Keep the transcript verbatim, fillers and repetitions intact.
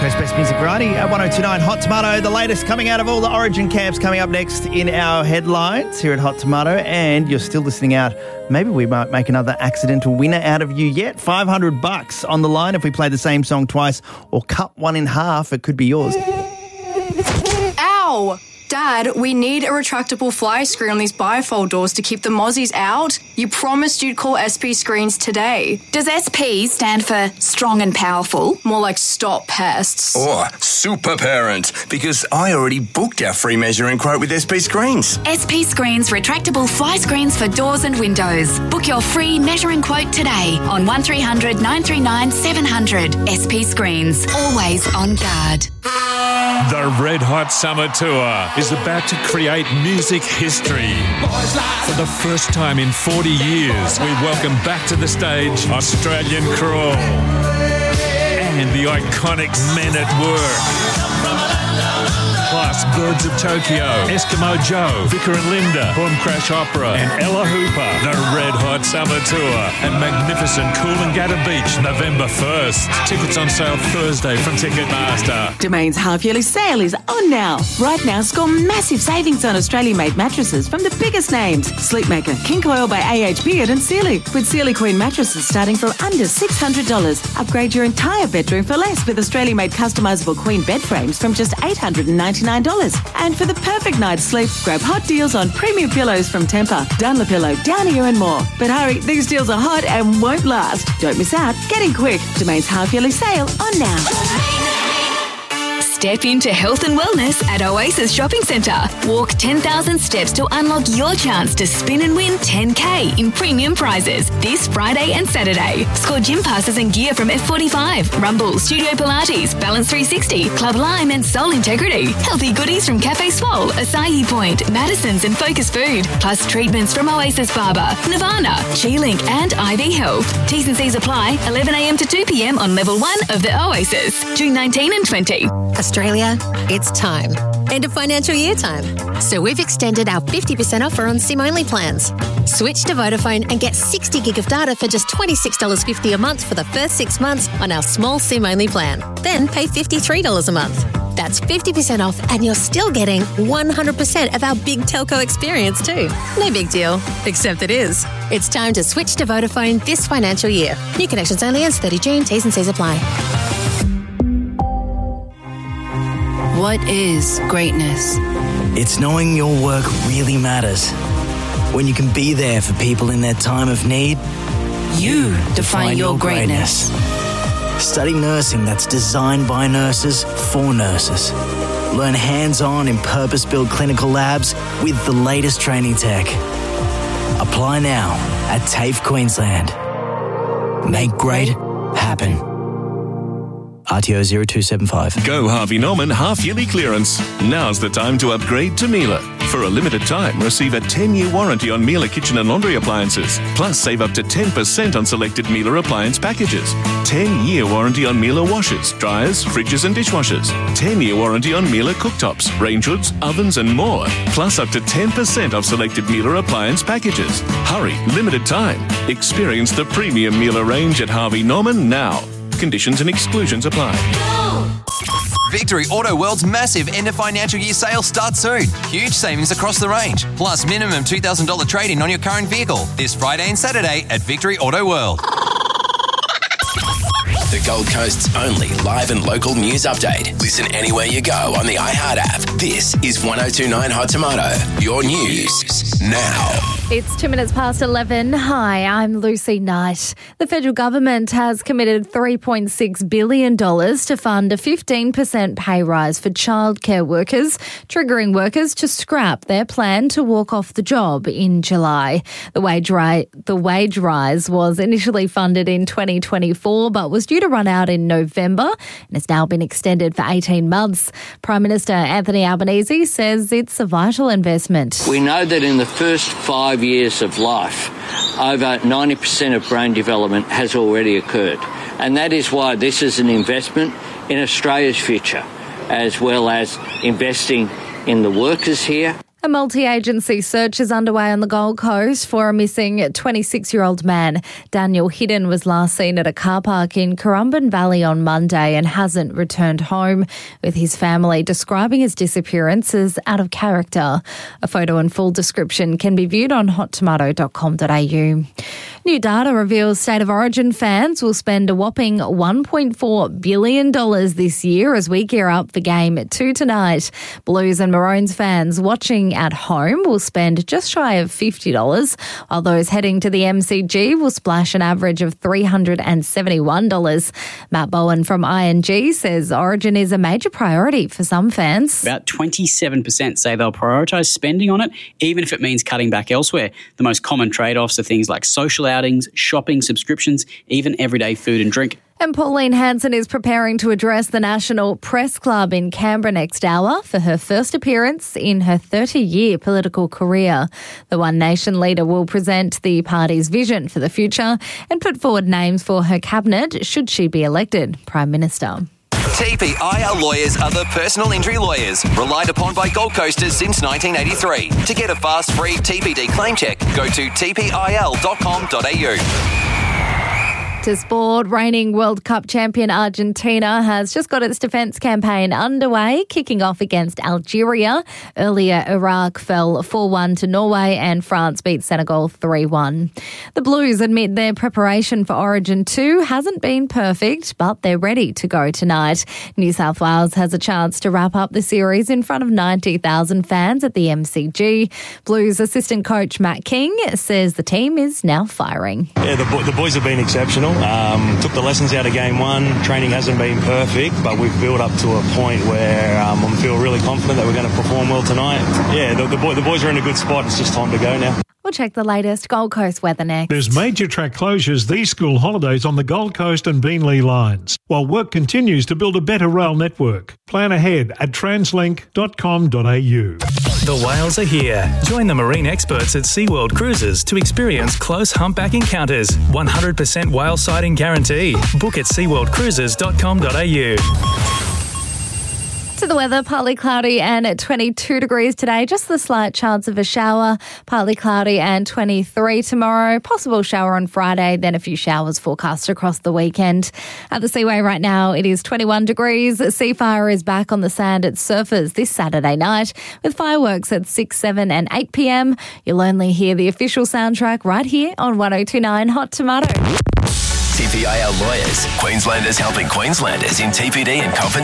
Coast Best Music Variety at one oh two point nine Hot Tomato. The latest coming out of all the Origin camps coming up next in our headlines here at Hot Tomato. And you're still listening out. Maybe we might make another accidental winner out of you yet. five hundred bucks on the line if we play the same song twice or cut one in half. It could be yours. Ow! Dad, we need a retractable fly screen on these bifold doors to keep the mozzies out. You promised you'd call S P Screens today. Does S P stand for strong and powerful? More like stop pests. Or super parent, because I already booked our free measuring quote with S P Screens. S P Screens retractable fly screens for doors and windows. Book your free measuring quote today on one three hundred nine three nine seven hundred. S P Screens, always on guard. The Red Hot Summer Tour is about to create music history. For the first time in forty years, we welcome back to the stage Australian Crawl and the iconic Men at Work. Plus Birds of Tokyo, Eskimo Joe, Vicar and Linda, Boom Crash Opera and Ella Hooper. The Red Hot Summer Tour at magnificent Coolangatta Beach, November first. Tickets on sale Thursday from Ticketmaster. Domain's half-yearly sale is on now. Right now, score massive savings on Australian-made mattresses from the biggest names. Sleepmaker, King Coil by A H Beard and Sealy. With Sealy Queen mattresses starting from under six hundred dollars. Upgrade your entire bedroom for less with Australian-made customisable Queen bed frames from just eight hundred ninety-nine dollars. And for the perfect night's sleep, grab hot deals on premium pillows from Tempur, Dunlopillow, Downier and more. But hurry, these deals are hot and won't last. Don't miss out. Get in quick. Domain's half-yearly sale on now. Step into health and wellness at Oasis Shopping Centre. Walk ten thousand steps to unlock your chance to spin and win ten K in premium prizes this Friday and Saturday. Score gym passes and gear from F forty-five, Rumble, Studio Pilates, Balance three sixty, Club Lime and Soul Integrity. Healthy goodies from Cafe Swole, Acai Point, Madison's and Focus Food. Plus treatments from Oasis Barber, Nirvana, Chi-Link and I V Health. T's and C's apply eleven a m to two p m on level one of the Oasis. June nineteenth and twentieth. Australia, it's time. End of financial year time. So we've extended our fifty percent offer on SIM-only plans. Switch to Vodafone and get sixty gig of data for just twenty-six dollars fifty a month for the first six months on our small SIM-only plan. Then pay fifty-three dollars a month. That's fifty percent off and you're still getting one hundred percent of our big telco experience too. No big deal, except it is. It's time to switch to Vodafone this financial year. New connections only ends thirtieth of June. T's and C's apply. What is greatness? It's knowing your work really matters. When you can be there for people in their time of need. You define, define your, your greatness. greatness. Study nursing that's designed by nurses for nurses. Learn hands-on in purpose-built clinical labs with the latest training tech. Apply now at TAFE Queensland. Make great happen. R T O zero two seven five. Go Harvey Norman half-yearly clearance. Now's the time to upgrade to Miele. For a limited time, receive a ten-year warranty on Miele kitchen and laundry appliances. Plus, save up to ten percent on selected Miele appliance packages. ten-year warranty on Miele washers, dryers, fridges and dishwashers. ten-year warranty on Miele cooktops, range hoods, ovens and more. Plus, up to ten percent off selected Miele appliance packages. Hurry, limited time. Experience the premium Miele range at Harvey Norman now. Conditions and exclusions apply. Victory Auto World's massive end of financial year sale starts soon. Huge savings across the range. Plus minimum two thousand dollars trade-in on your current vehicle. This Friday and Saturday at Victory Auto World. The Gold Coast's only live and local news update. Listen anywhere you go on the iHeart app. This is one oh two point nine Hot Tomato. Your news now. It's two minutes past eleven. Hi, I'm Lucy Knight. The federal government has committed three point six billion dollars to fund a fifteen percent pay rise for childcare workers, triggering workers to scrap their plan to walk off the job in July. The wage, ri- the wage rise was initially funded in twenty twenty-four but was due to run out in November and has now been extended for eighteen months. Prime Minister Anthony Albanese says it's a vital investment. We know that in the first five years of life, over ninety percent of brain development has already occurred. And that is why this is an investment in Australia's future, as well as investing in the workers here. A multi-agency search is underway on the Gold Coast for a missing twenty-six-year-old man. Daniel Hidden was last seen at a car park in Currumbin Valley on Monday and hasn't returned home, with his family describing his disappearance as out of character. A photo and full description can be viewed on hot tomato dot com dot a u. New data reveals State of Origin fans will spend a whopping one point four billion dollars this year as we gear up for Game two tonight. Blues and Maroons fans watching at home will spend just shy of fifty dollars, while those heading to the M C G will splash an average of three hundred seventy-one dollars. Matt Bowen from I N G says Origin is a major priority for some fans. About twenty-seven percent say they'll prioritise spending on it, even if it means cutting back elsewhere. The most common trade-offs are things like social outings, shopping, subscriptions, even everyday food and drink. And Pauline Hanson is preparing to address the National Press Club in Canberra next hour for her first appearance in her thirty-year political career. The One Nation leader will present the party's vision for the future and put forward names for her cabinet should she be elected Prime Minister. T P I L lawyers are the personal injury lawyers relied upon by Gold Coasters since nineteen eighty-three. To get a fast, free T P D claim check, go to t p i l dot com dot a u. To sport, reigning World Cup champion Argentina has just got its defence campaign underway, kicking off against Algeria. Earlier, Iraq fell four one to Norway and France beat Senegal three one. The Blues admit their preparation for Origin two hasn't been perfect, but they're ready to go tonight. New South Wales has a chance to wrap up the series in front of ninety thousand fans at the M C G. Blues assistant coach Matt King says the team is now firing. Yeah, the, bo- the boys have been exceptional. Um, took the lessons out of game one. Training hasn't been perfect, but we've built up to a point where um, I feel really confident that we're going to perform well tonight. Yeah, the, the, boy, the boys are in a good spot. It's just time to go now. We'll check the latest Gold Coast weather next. There's major track closures these school holidays on the Gold Coast and Beenleigh lines, while work continues to build a better rail network. Plan ahead at translink dot com dot a u. The whales are here. Join the marine experts at SeaWorld Cruises to experience close humpback encounters. one hundred percent whale sighting guarantee. Book at sea world cruises dot com dot a u. To the weather, partly cloudy and at twenty-two degrees today. Just the slight chance of a shower. Partly cloudy and twenty-three tomorrow. Possible shower on Friday, then a few showers forecast across the weekend. At the Seaway right now, it is twenty-one degrees. Seafire is back on the sand at Surfers this Saturday night with fireworks at six, seven and eight p.m. You'll only hear the official soundtrack right here on one oh two point nine Hot Tomato. T P I L lawyers. Queenslanders helping Queenslanders in T P D and compensation.